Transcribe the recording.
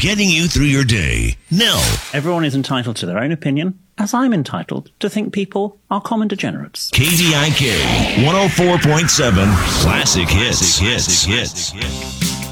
getting you through your day. Nell. Everyone is entitled to their own opinion, as I'm entitled to think people are common degenerates. KDIK 104.7 Classic Hits.